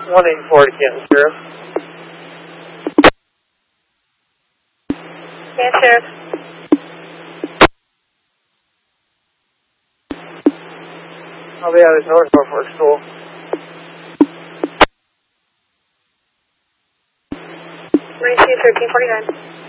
184 to Canton Sheriff. Canton Sheriff. I'll be out of North Norfolk School. Marine 2, 1349.